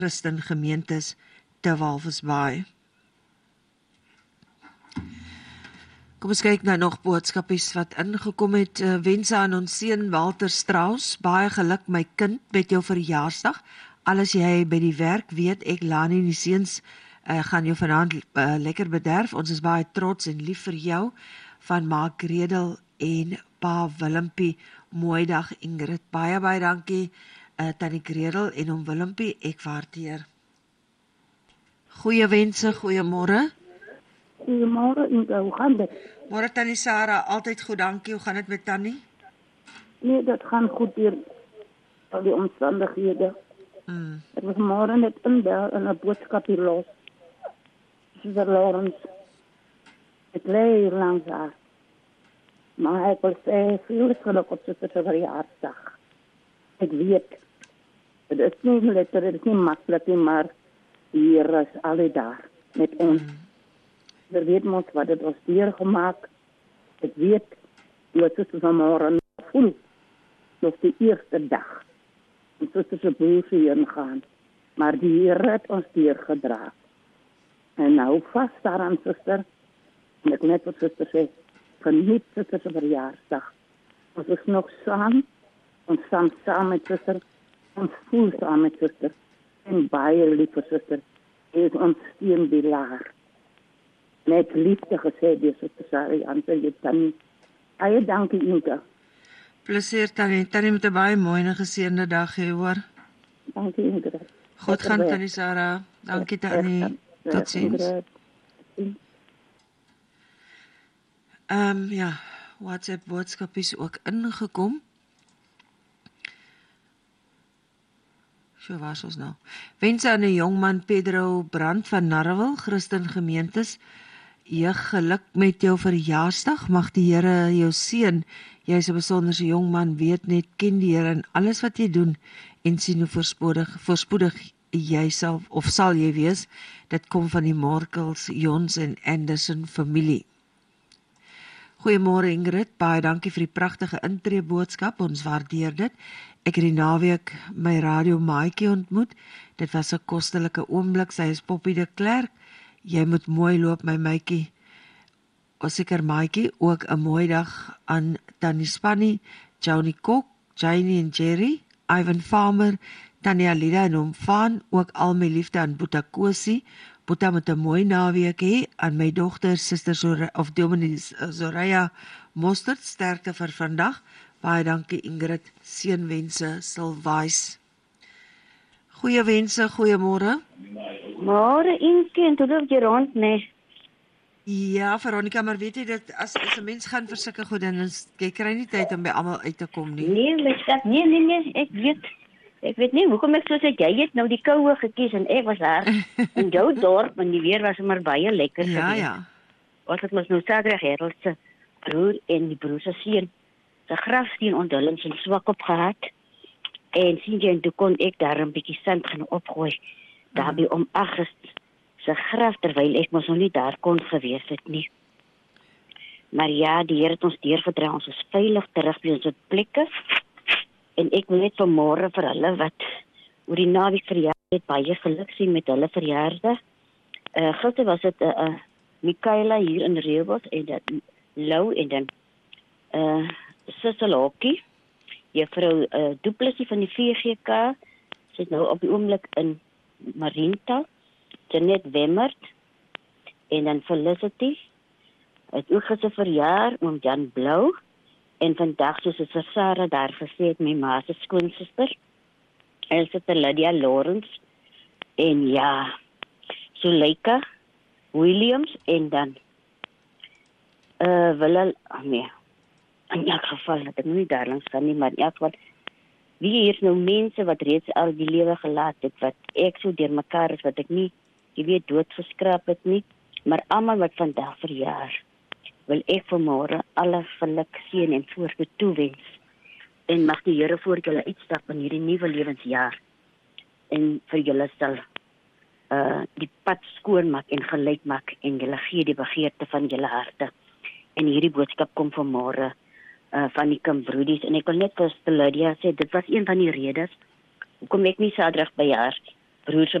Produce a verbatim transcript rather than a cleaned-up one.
Christen Gemeentes te Walvis Bay. Kom ons kyk nou nog boodskapies wat ingekom het. Uh, wense aan ons seun Walter Strauss, baie geluk my kind met jou verjaarsdag. Alles jy by die werk weet, ek Lani en die seuns uh, gaan jou vanaand uh, lekker bederf. Ons is baie trots en lief vir jou. Van Ma Gredel en Pa Willempie. Mooi dag Ingrid. Baie baie dankie uh, Tannie Gredel en om Willempie, ek waardeer. Goeie wense, goeiemôre. Goeiemôre Inga, hoe gaan dit? Môre Tannie Sarah, altyd goed, dankie. Hoe gaan dit met Tannie? Nee, dat gaan goed hier. Al die omstandighede. Mm. Ek was môre net in daar in 'n boodskapie los. Suster Lawrence. Ek lê hier langs haar. Maar ek wil sê, veel geluk op Suster se verjaarsdag. Ek weet, het is nie lekker, het is nie makkelijk, maar hier is alle daar met ons. Mm. We weten ons wat het ons hier gemaakt. Ik weet hoe het vanmorgen voelt. Nog de eerste dag. En tussen ze boven heen gaan. Maar die Heer het ons hier gedragen. En nou vast daaraan, zuster. En ik net wat zuster zei. Geniet zuster zijn verjaarsdag. Ons is nog samen. Ons staan samen met zuster. Ons voelt samen met zuster. En baie lieve zuster. Is ons steunpilaar. Met liefde gesê, die Suster Sarah Jansen, jy Tannie. Baie dankie, Inka. Plezier, Tannie. Tannie met 'n baie mooi en geseënde dag hê, hoor. Dankie, Ingrid. Goed gaan, Tannie Sarah. Dankie, Tannie. Totsiens. Ehm um, ja, WhatsApp boodskap is ook ingekom. So was ons nou. Wense aan 'n jongman Pedro Brand van Narrewil, Christen Gemeentes. Jy geluk met jou verjaarsdag, mag die Here jou seën. Jy is 'n besonderse jongman, weet net, ken die Here in alles wat jy doen en sien hoe voorspoedig, voorspoedig jy sal of sal jy wees. Dit kom van die Markels, Jons en Anderson familie. Goeiemôre Ingrid, baie dankie vir die pragtige intree boodskap, ons waardeer dit. Ek het die naweek my radio maatjie ontmoet. Dit was 'n kostelike oomblik. Sy is Poppy de Klerk. Jy moet mooi loop my maatjie. Ons seker maatjie ook 'n mooi dag aan Tannie Spanny, Johnny Kok, Janie en Jerry, Ivan Farmer, Tannie Alida en hom van, ook al my liefde aan Boeta Kosie. Boeta moet 'n mooi naweek hê, aan my dogter, Suster Zora, of Dominee Zoraya Mostert, sterkte vir vandag. Baie dankie Ingrid, seënwense sal wys. Goeie wense, goeiemôre. Môre Inkie, en toe loop jy rond, nee. Ja, Veronica, maar weet jy dat as, as 'n mens gaan vir sulke goed, dan is, jy kry nie tyd om by almal uit te kom nie. Nee, my skat, nee, nee, nee, ek weet, ek weet nie, hoekom ek soos ek, jy het nou die koue gekies en ek was daar in jou dorp, en die weer was maar baie lekker Ja, geweest. ja. Was het mos nou Sadra Gerald se broer en die broer se seun se grafsteen onthullings en swak op gehad. En sien jy, en toe kon ek daar 'n bietjie sand gaan opgooi. Daar by om Augustus se graf, terwyl ek mos nog nie daar kon gewees het nie. Maar ja, die Here het ons deurgedra, ons is veilig terug by ons plekke. En ek wil net vanmôre vir hulle wat oor die naweek verjaar het, baie geluk sien met hulle verjaarsdag. Uh, gister was dit 'n uh, uh, Michaela hier in Rehoboth en dan Lou en dan uh, Sissel Hokkie, juffrou uh, Duplessis van die V G K, sit nou op die oomblik in Mariental, Janet Wemmert en dan Felicity, het ook gister verjaar, oom Jan Blou, en vandag soos het vir Sarah daar gesê het, my ma se skoonsister, Elsie Lydia Lawrence, en ja, Suleika Williams, en dan uh, Willel, oh nee, in elk geval, dat ek nie daar langs gaan nie, maar in elk geval, wie hier is nou mense wat reeds al die lewe gelaat het, wat ek so deur mekaar is, wat ek nie, jy weet, doodgeskraap het nie, maar almal wat vandag verjaar, wil ek vanmôre alle geluk, seën en voorspoed toewens, en mag die Here voor julle uitstap in hierdie nuwe lewensjaar, en vir julle sal uh, die pad skoon maak en gelyk maak, en julle gee die begeerte van julle harte, en hierdie boodskap kom vanmôre, Uh, van die Kimbroedies, en ek wil net vir Lydia sê, dit was een van die redes, hoekom ek nie Saterdag by haar broer se